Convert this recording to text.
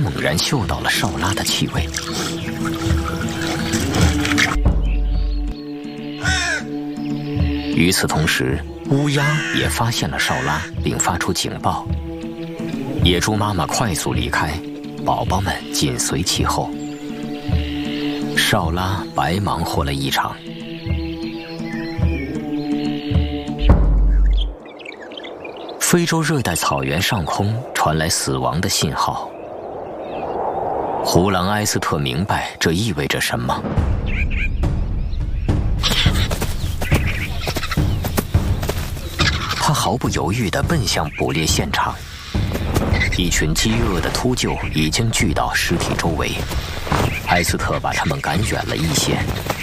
猛然嗅到了少拉的气味。与此同时，乌鸦也发现了少拉，并发出警报。野猪妈妈快速离开，宝宝们紧随其后。少拉白忙活了一场。非洲热带草原上空传来死亡的信号。胡狼埃斯特明白这意味着什么。他毫不犹豫地奔向捕猎现场。一群饥饿的秃鹫已经聚到尸体周围，埃斯特把他们赶远了一些。